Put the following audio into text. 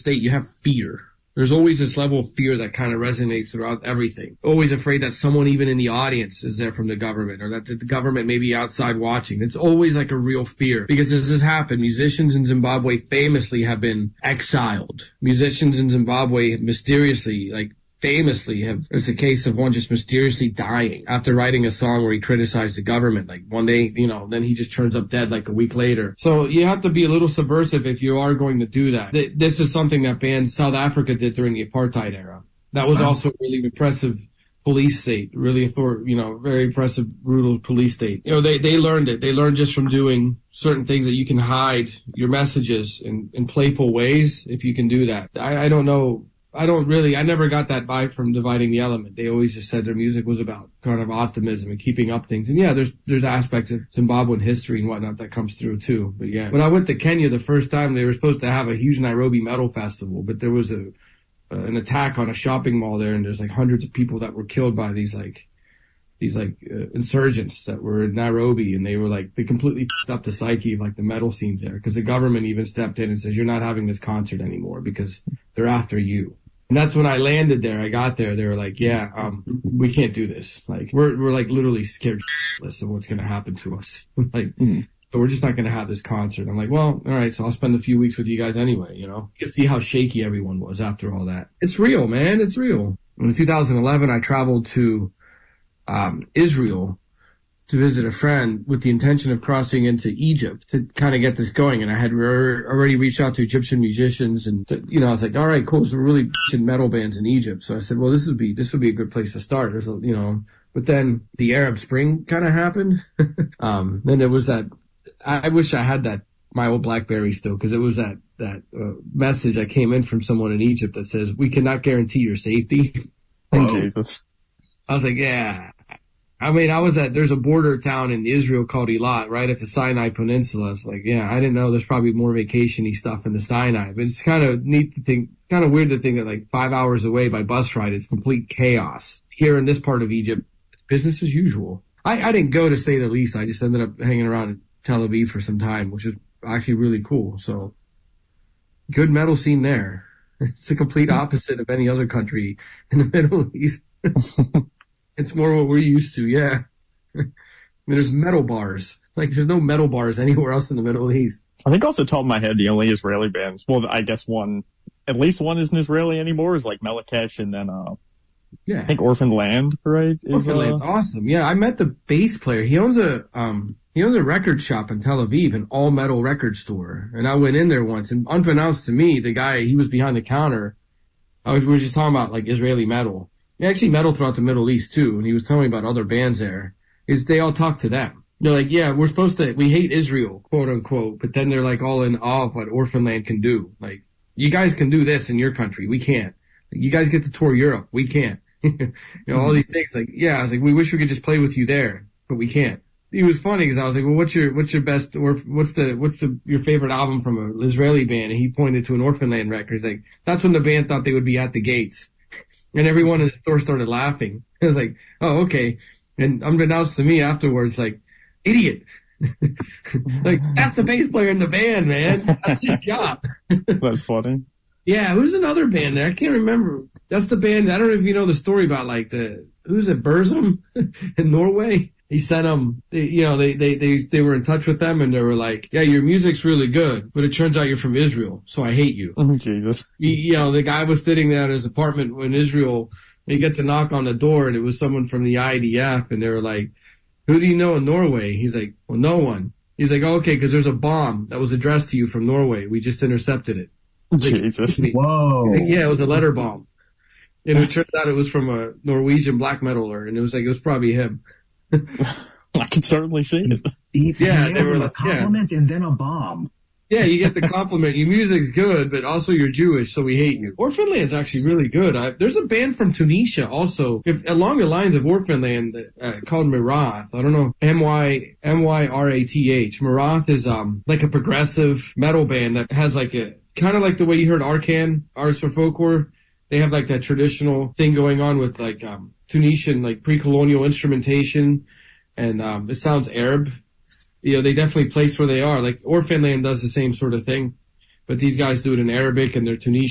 state, you have fear. There's always this level of fear that kind of resonates throughout everything. Always afraid that someone even in the audience is there from the government, or that the government may be outside watching. It's always like a real fear, because as this happened, musicians in Zimbabwe famously have been exiled. Musicians in Zimbabwe mysteriously, famously there's a case of one just mysteriously dying after writing a song where he criticized the government. Like one day, then he just turns up dead like a week later. So you have to be a little subversive if you are going to do that. This is something that bands South Africa did during the apartheid era. That was also a really repressive police state, really very oppressive, brutal police state. They learned it. They learned just from doing certain things that you can hide your messages in playful ways if you can do that. I don't know. I never got that vibe from Dividing the Element. They always just said their music was about kind of optimism and keeping up things. And yeah, there's aspects of Zimbabwean history and whatnot that comes through too. But yeah, when I went to Kenya the first time, they were supposed to have a huge Nairobi metal festival, but there was an attack on a shopping mall there, and there's like hundreds of people that were killed by these insurgents that were in Nairobi, and they completely f***ed up the psyche of like the metal scenes there, because the government even stepped in and says, you're not having this concert anymore because they're after you. And that's when I landed there. I got there. They were like, we can't do this. Like, we're like literally scared shitless of what's going to happen to us. So we're just not going to have this concert. I'm like, well, all right. So I'll spend a few weeks with you guys anyway. You can see how shaky everyone was after all that. It's real, man. It's real. In 2011, I traveled to Israel to visit a friend with the intention of crossing into Egypt to kind of get this going. And I had already reached out to Egyptian musicians, and I was like, all right, cool. So we're really metal bands in Egypt. So I said, well, this would be a good place to start. But then the Arab Spring kind of happened. Then there was that. I wish I had my old BlackBerry still, because it was that message that came in from someone in Egypt that says, we cannot guarantee your safety. Oh, Jesus. I was like, yeah. I mean, there's a border town in Israel called Eilat, right at the Sinai Peninsula. It's like, yeah, I didn't know there's probably more vacation-y stuff in the Sinai, but it's kind of neat to think, kind of weird to think that like 5 hours away by bus ride is complete chaos. Here in this part of Egypt, business as usual. I didn't go, to say the least. I just ended up hanging around in Tel Aviv for some time, which is actually really cool. So good metal scene there. It's the complete opposite of any other country in the Middle East. It's more what we're used to, yeah. I mean, there's metal bars. Like, there's no metal bars anywhere else in the Middle East. I think off the top of my head, the only Israeli bands, well, I guess at least one isn't Israeli anymore, is like Melakesh, and then, I think Orphaned Land, right? Orphaned Land's awesome. Yeah, I met the bass player. He owns a record shop in Tel Aviv, an all-metal record store. And I went in there once, and unbeknownst to me, the guy, he was behind the counter. We were just talking about, like, Israeli metal. Actually, metal throughout the Middle East, too. And he was telling me about other bands there. They all talk to them. They're like, yeah, we hate Israel, quote unquote. But then they're like all in awe of what Orphaned Land can do. Like, you guys can do this in your country. We can't. Like, you guys get to tour Europe. We can't. All these things. Like, yeah, I was like, we wish we could just play with you there, but we can't. It was funny because I was like, well, what's your best, or what's your favorite album from an Israeli band? And he pointed to an Orphaned Land record. He's like, that's when the band thought they would be at the gates. And everyone in the store started laughing. I was like, oh, okay. And unbeknownst to me afterwards, like, idiot. Like, that's the bass player in the band, man. That's his job. That's funny. Yeah, who's another band there? I can't remember. That's the band. I don't know if you know the story about, like, who's it, Burzum in Norway? He sent them, they were in touch with them, and they were like, yeah, your music's really good, but it turns out you're from Israel, so I hate you. Oh, Jesus. The guy was sitting there in his apartment in Israel, and he gets a knock on the door, and it was someone from the IDF, and they were like, who do you know in Norway? He's like, well, no one. He's like, oh, okay, because there's a bomb that was addressed to you from Norway. We just intercepted it. Jesus. Like, whoa. He's like, yeah, it was a letter bomb. And it turned out it was from a Norwegian black metaler, and it was probably him. I can certainly see it. Yeah, they were like, a compliment and then a bomb. Yeah, you get the compliment. Your music's good, but also you're Jewish, so we hate you. Orphaned Land's actually really good. There's a band from Tunisia also, along the lines of Orphaned Land, called Mirath. I don't know, Myrath. Mirath is like a progressive metal band that has like a kind of like the way you heard Arkan, Ars for Folklore. They have like that traditional thing going on with like Tunisian like pre-colonial instrumentation, and it sounds Arab. They definitely place where they are. Like Orphaned Land does the same sort of thing, but these guys do it in Arabic, and they're Tunisian.